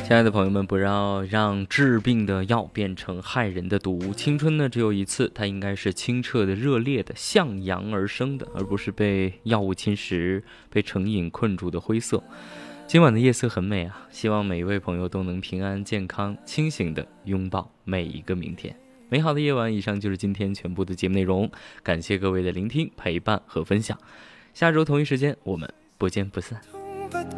亲爱的朋友们，不要让治病的药变成害人的毒。青春呢只有一次，它应该是清澈的、热烈的，向阳而生的，而不是被药物侵蚀、被成瘾困住的灰色。今晚的夜色很美啊，希望每一位朋友都能平安健康清醒地拥抱每一个明天。美好的夜晚，以上就是今天全部的节目内容，感谢各位的聆听、陪伴和分享。下周同一时间我们不见不散。